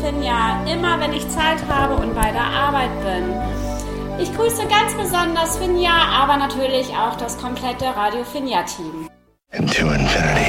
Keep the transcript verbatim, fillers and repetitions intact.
Finja immer, wenn ich Zeit habe und bei der Arbeit bin. Ich grüße ganz besonders Finja, aber natürlich auch das komplette Radio Finja-Team. Into infinity.